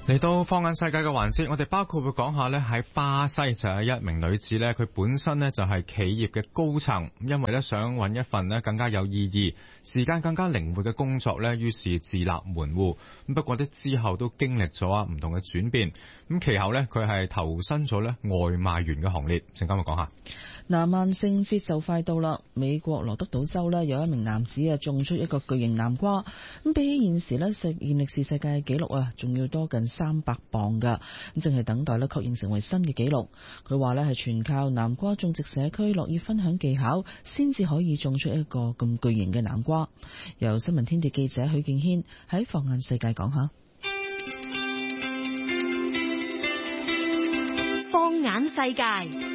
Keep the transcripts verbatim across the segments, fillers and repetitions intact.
嚟到放眼世界嘅環節，我哋包括會講下呢，喺巴西就有一名女子呢，佢本身呢就係企業嘅高層，因為呢想揾一份呢更加有意義、時間更加靈活嘅工作呢，於是自立門戶。咁不過呢之後都經歷咗啊唔同嘅轉變。咁其後呢，佢係投身咗呢外賣員嘅行列。陣間我講下。 嗱，萬聖節就快到啦，美國羅德島州呢有一名男子啊種出一個巨型南瓜，咁比起現時呢實現歷史世界紀錄啊，仲要多近三百磅噶，咁正係等待呢確認成為新嘅紀錄。佢話呢係全靠南瓜種植社區樂意分享技巧，先至可以種出一個咁巨型嘅南瓜。由新聞天地記者許敬軒喺放眼世界講下。 放眼世界。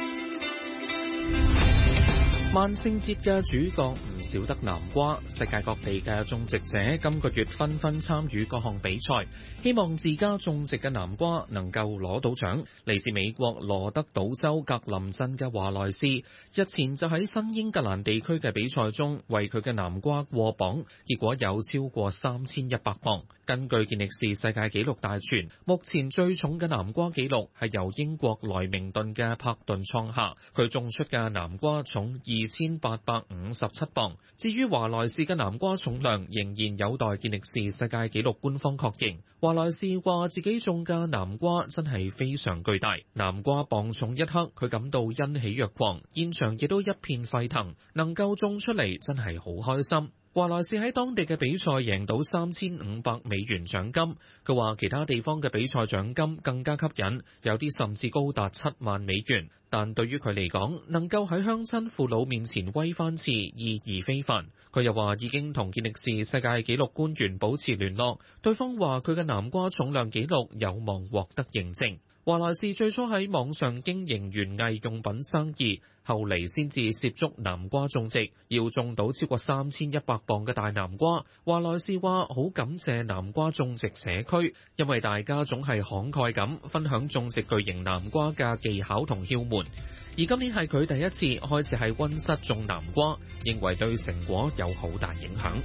萬聖節嘅主角唔少得南瓜，世界各地嘅種植者今個月紛紛參與各項比賽，希望自家種植嘅南瓜能夠攞到獎。嚟自美國羅德島州格林鎮嘅華萊士，日前就喺新英格蘭地區嘅比賽中為佢嘅南瓜過磅，結果有超過三千一百磅。根據健力士世界紀錄大全，目前最重嘅南瓜紀錄係由英國萊明頓嘅柏頓創下，佢種出嘅南瓜重二千八百五十七磅。至於華萊士嘅南瓜重量仍然有待健力士世界紀錄官方確認。華萊士話自己種嘅南瓜真係非常巨大，南瓜磅重一刻，佢感到欣喜若狂，現場亦都一片沸騰，能夠種出嚟真係好開心。華萊士喺當地嘅比賽贏到三千五百美元獎金，佢話其他地方嘅比賽獎金更加吸引，有啲甚至高達七萬美元。但對於佢嚟講，能夠喺鄉親父老面前威翻次，意義非凡。佢又話已經同健力士世界紀錄官員保持聯絡，對方話佢嘅南瓜重量紀錄有望獲得認證。華萊士最初喺網上經營園藝用品生意，後嚟先至涉足南瓜種植，要種到超過三千一百磅嘅大南瓜。華萊士話好感謝南瓜種植社區，因為大家總係慷慨咁分享種植巨型南瓜嘅技巧同竅門。而今年係佢第一次開始喺溫室種南瓜，認為對成果有好大影響。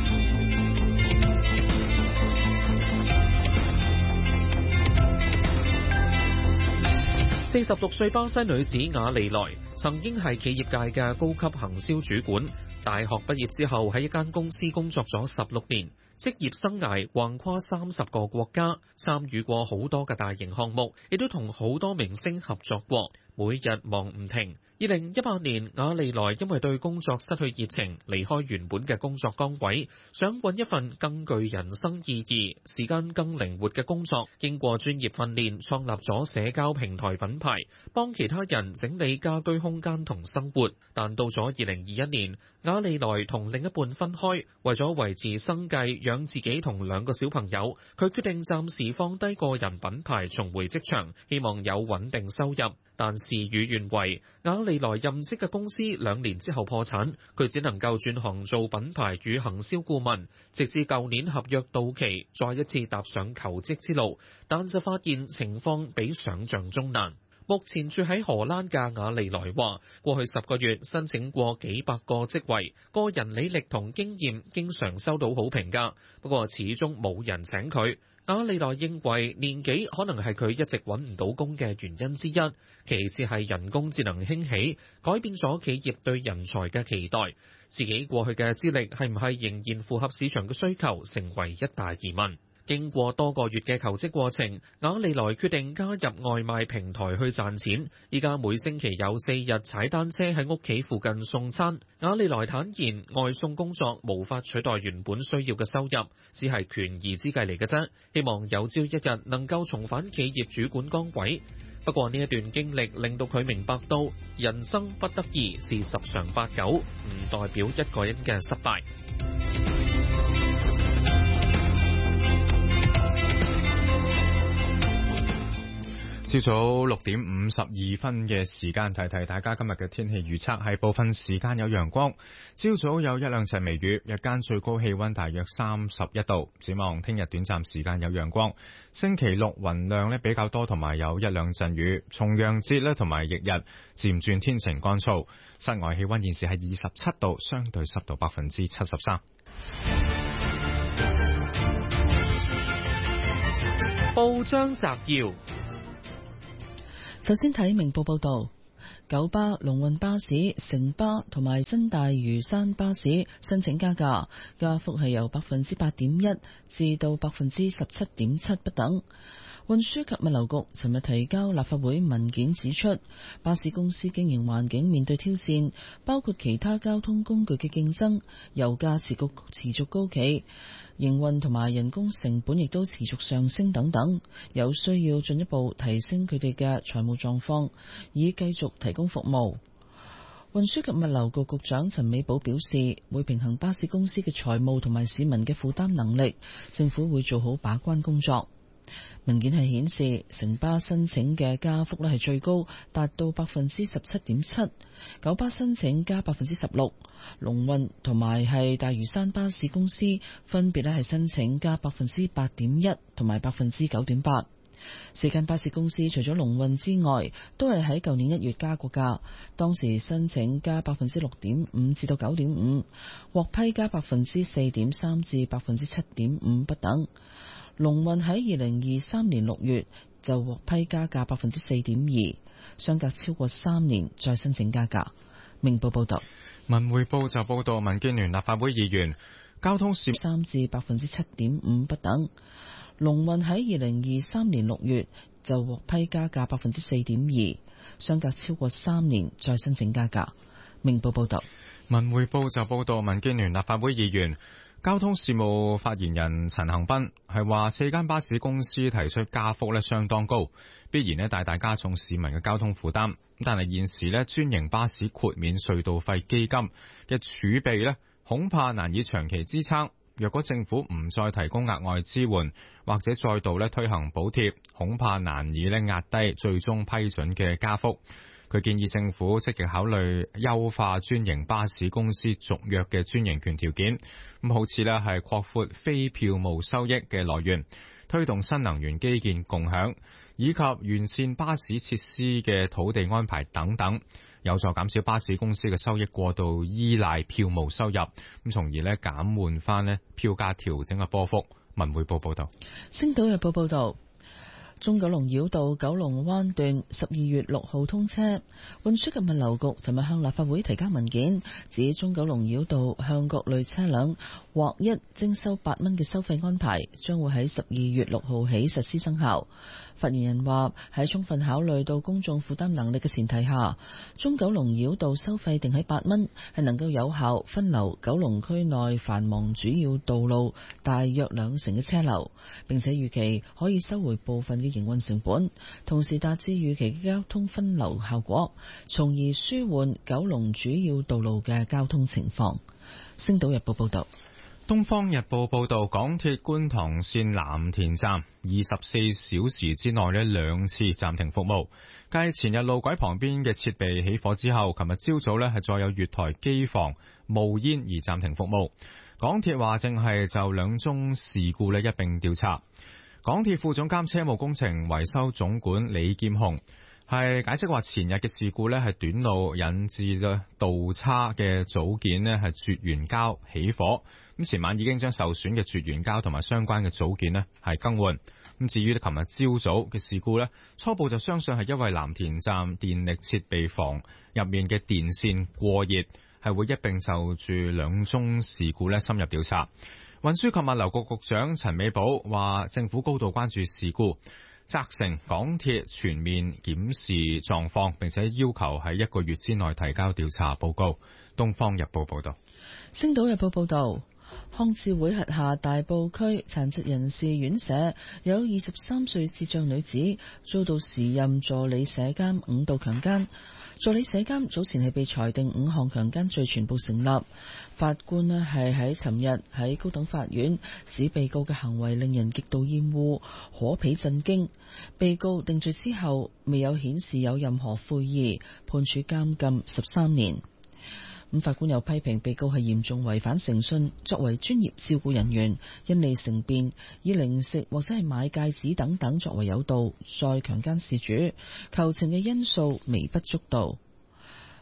四十六歲巴西女子雅利萊曾經係企業界嘅高級行銷主管，大學畢業之後喺一間公司工作咗十六年，職業生涯橫跨三十個國家，參與過好多嘅大型項目，亦都同好多明星合作過，每日忙唔停。二零一八年，雅利萊因為對工作失去熱情，離開原本嘅工作崗位，想揾一份更具人生意義、時間更靈活嘅工作。經過專業訓練，創立咗社交平台品牌，幫其他人整理家居空間同生活。但到咗二零二一年，雅利萊同另一半分開，為咗維持生計、養自己同兩個小朋友，佢決定暫時放低個人品牌，重回職場，希望有穩定收入。但事與願違，雅利萊任職嘅公司兩年之後破產，佢只能夠轉行做品牌與行銷顧問，直至舊年合約到期，再一次踏上求職之路，但就發現情況比想象中難。目前住喺荷蘭嘅雅利萊話，過去十個月申請過幾百個職位，個人履歷同經驗經常收到好評價，不過始終冇人請佢。雅利萊認為年紀可能係佢一直揾唔到工嘅原因之一，其次係人工智能興起，改變咗企業對人才嘅期待，自己過去嘅資歷係唔係仍然符合市場嘅需求，成為一大疑問。經過多個月嘅求職過程，雅利萊決定加入外賣平台去賺錢。依家每星期有四日踩單車喺屋企附近送餐。雅利萊坦言，外送工作無法取代原本需要嘅收入，只係權宜之計嚟嘅啫。希望有朝一日能夠重返企業主管崗位。不過呢一段經歷令到佢明白到，人生不得已是十常八九，唔代表一個人嘅失敗。 朝早六點五十二分嘅時間，提提大家今日嘅天氣預測係部分時間有陽光，朝早有一兩陣微雨，日間最高氣溫大約三十一度。展望聽日短暫時間有陽光，星期六雲量咧比較多，同埋有一兩陣雨。重陽節咧同埋翌日漸轉天晴乾燥。室外氣溫現時係二十七度，相對濕度百分之七十三。 報章摘要。 首先睇明報報道，九巴、龍運巴士、城巴同埋新大嶼山巴士申請加價，加幅係由百分之八點一至到百分之十七點七不等。運輸及物流局尋日提交立法會文件指出，巴士公司經營環境面對挑戰，包括其他交通工具嘅競爭、油價持續持續高企、營運同埋人工成本亦都持續上升等等，有需要進一步提升佢哋嘅財務狀況，以繼續提供服務。運輸及物流局局長陳美寶表示，會平衡巴士公司嘅財務同埋市民嘅負擔能力，政府會做好把關工作。文件係顯示，城巴申請嘅加幅咧係最高，達到百分之十七點七；九巴申請加百分之十六，龍運同埋係大嶼山巴士公司分別咧係申請加百分之八點一同埋百分之九點八。四間巴士公司除咗龍運之外，都係喺舊年一月加過價，當時申請加百分之六點五至到九點五，獲批加百分之四點三至百分之七點五不等。龍運喺二零二三年六月就獲批加價百分之四點二，相隔超過三年再申請加價。明報報道， 文匯報就報道，民建聯立法會議員交通事三至百分之七點五不等。龍運喺二零二三年六月就獲批加價百分之四點二，相隔超過三年再申請加價。明報報道， 文匯報就報道，民建聯立法會議員交通事務發言人陳恒鑌係話，四間巴士公司提出加幅咧相當高，必然咧大大加重市民嘅交通負擔。但係現時咧專營巴士豁免隧道費基金嘅儲備咧，恐怕難以長期支撐。若果政府唔再提供額外支援，或者再度咧推行補貼，恐怕難以咧壓低最終批准嘅加幅。佢建議政府積極考慮優化專營巴士公司續約嘅專營權條件，咁好似咧係擴闊非票務收益嘅來源，推動新能源基建共享，以及完善巴士設施嘅土地安排等等，有助減少巴士公司嘅收益過度依賴票務收入，咁從而咧減緩翻咧票價調整嘅波幅。文匯報報道。 星島日報報道。中九龍繞道九龍灣段十二月六號通車，運輸及物流局尋日向立法會提交文件，指中九龍繞道向各類車輛劃一徵收八蚊嘅收費安排，將會喺十二月六號起實施生效。發言人話，喺充分考慮到公眾負擔能力嘅前提下，中九龍繞道收費定喺八蚊，係能夠有效分流九龍區內繁忙主要道路大約兩成嘅車流，並且預期可以收回部分嘅營運成本，同時達至預期嘅交通分流效果，從而舒緩九龍主要道路嘅交通情況。星島日報報道。 東方日報報道，港鐵觀塘線藍田站二十四小時之內呢兩次暫停服務，繼前日路軌旁邊嘅設備起火之後，琴日朝早呢係再有月台機房冒煙而暫停服務。港鐵話正係就兩宗事故呢一併調查。港鐵副總監車務工程維修總管李劍雄係解釋話，前日嘅事故呢係短路引致嘅導叉嘅組件呢係絕緣膠起火，咁前晚已經將受損嘅絕緣膠同埋相關嘅組件呢係更換。咁至於琴日朝早嘅事故呢，初步就相信係因為藍田站電力設備房入面嘅電線過熱，係會一併就住兩宗事故呢深入調查。運輸及物流局局長陳美寶話，政府高度關注事故，責成港鐵全面檢視狀況，並且要求喺一個月之內提交調查報告。東方日報報道。 星島日報報道，康智會轄下大埔區殘疾人士院舍有二十三歲智障女子遭到時任助理舍監五度強姦。助理舍監早前係被裁定五項強姦罪全部成立，法官呢係喺尋日喺高等法院指被告嘅行為令人極度厭惡、可鄙震驚。被告定罪之後未有顯示有任何悔意，判處監禁十三年。咁法官又批評被告係嚴重違反誠信，作為專業照顧人員，因利乘便，以零食或者係買戒指等等作為誘導，再強姦事主，求情嘅因素微不足道。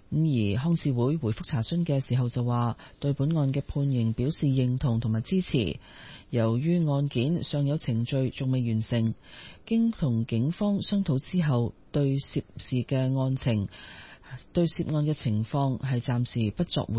咁而康智會回覆查詢嘅時候就話，對本案嘅判刑表示認同同埋支持。由於案件尚有程序仲未完成，經同警方商討之後，對涉事嘅案情、對涉案嘅情況係暫時不作回